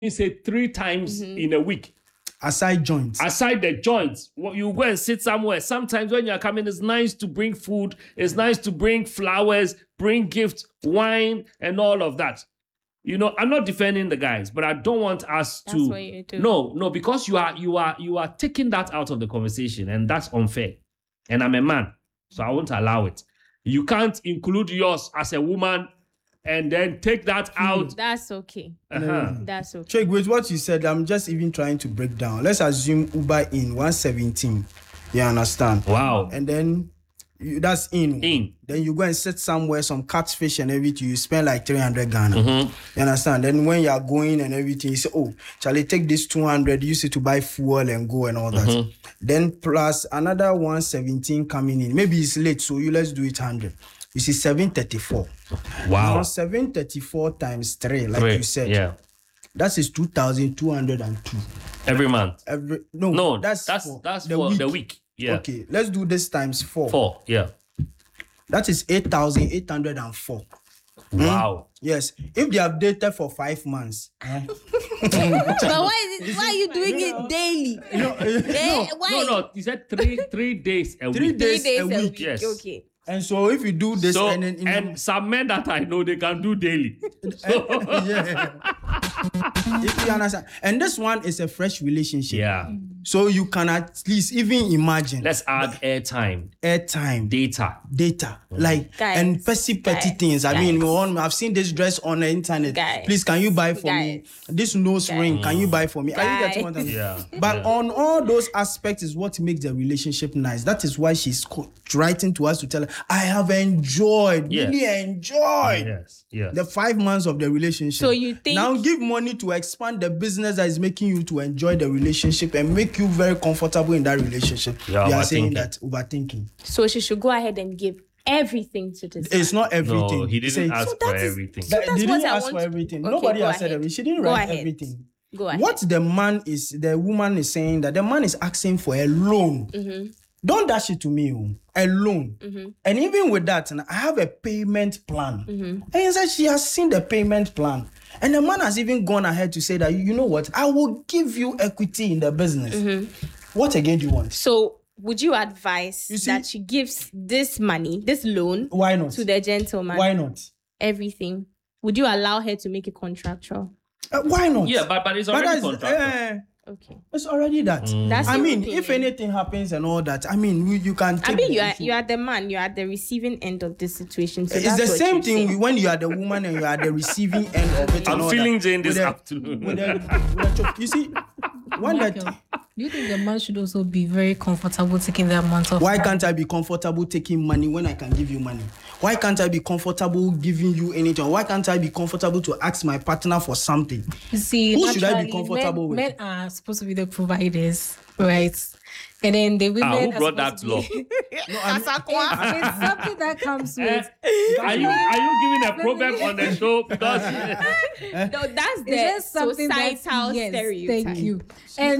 say 3 times in a week. Aside joints. Aside the joints, you go and sit somewhere. Sometimes when you're coming, it's nice to bring food. It's nice to bring flowers, bring gifts, wine, and all of that. You know, I'm not defending the guys, but I don't want us to. That's what you do. No, because you are taking that out of the conversation, and that's unfair. And I'm a man, so I won't allow it. You can't include yours as a woman and then take that out. That's okay. That's okay. Check with what you said. I'm just even trying to break down. Let's assume Uber in 117. You understand? Wow. And then that's in. Then you go and sit somewhere, some catfish and everything. You spend like 300 Ghana. You understand? Then when you are going and everything, you say, "Oh, shall I take this 200? Use it to buy fuel and go and all that." Then plus another 117 coming in. Maybe it's late, so let's do it 100. You see 734. Wow. Now 734 times 3, like you said. Yeah. That is 2,202. Every month. No, that's for the week. Yeah. Okay, let's do this times 4. 4. Yeah. That is 8,804. Wow. Yes. If they have dated for 5 months. But why are you doing it daily? Why? No. You said 3 days a week. 3 days a week. Yes. Okay. And so if you do this and some men that I know, they can do daily. Yeah. If you understand. And this one is a fresh relationship. Yeah. So you can at least even imagine. Let's add airtime, data, like guys, and petty things. I mean, I've seen this dress on the internet. Guys, please, can you buy for me this nose ring? Can you buy for me? Are you getting what I mean? Yeah. But on all those aspects is what makes the relationship nice. That is why she's writing to us to tell her, I have enjoyed, really enjoyed the 5 months of the relationship. So you think now give money to expand the business that is making you to enjoy the relationship and make you very comfortable in that relationship. Yeah, you are saying that overthinking. So she should go ahead and give everything to this. It's not everything. No, he didn't ask for everything. He didn't ask for everything. Okay, Nobody has said everything. She didn't write everything. Go ahead. What the woman is saying that the man is asking for a loan. Don't dash it to me, a loan. And even with that, I have a payment plan. And he said she has seen the payment plan. And the man has even gone ahead to say that, you know what, I will give you equity in the business. What again do you want? So would you advise that she gives this money, this loan, why not, to the gentleman? Why not? Everything. Would you allow her to make it contractual? Why not? Yeah, but it's already contractual. Okay. It's already that. That's I mean, opinion. if anything happens and all that, I mean, you can take you are the man, you are the receiving end of this situation. So it's the same thing when you are the woman and you are the receiving end of it. I'm feeling Jane this afternoon. You see, one Michael, do you think the man should also be very comfortable taking the amount of Why can't I be comfortable taking money when I can give you money? Why can't I be comfortable giving you anything? Why can't I be comfortable to ask my partner for something? You see, who should I be comfortable with? Men are supposed to be the providers, right? And then the women who brought that law? It's something that comes with. Are you giving a proverb on the show? Because no, that's It's just the something societal yes, stereotype. thank you. And